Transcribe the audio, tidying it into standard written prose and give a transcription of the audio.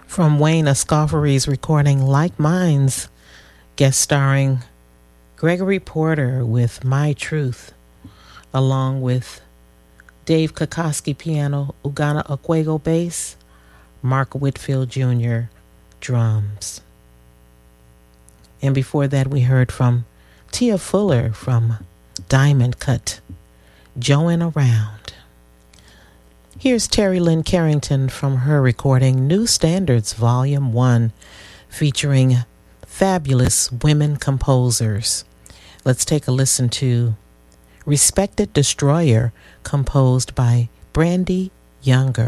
From Wayne Escoffery's recording Like Minds, guest starring Gregory Porter with My Truth, along with Dave Kokoski piano, Ugana Okwego bass, Mark Whitfield Jr. drums. And before that we heard from Tia Fuller from Diamond Cut, Join Around. Here's Terry Lynn Carrington from her recording New Standards Volume 1, featuring fabulous women composers. Let's take a listen to Respected Destroyer, composed by Brandy Younger.